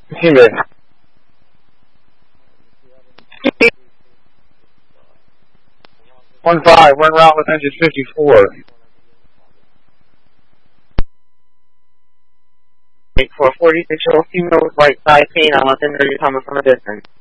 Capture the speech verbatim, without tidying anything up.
Timber. One five, one route with engine fifty-four. eight four forty, visual female right side pain, I'm within thirty coming from a distance.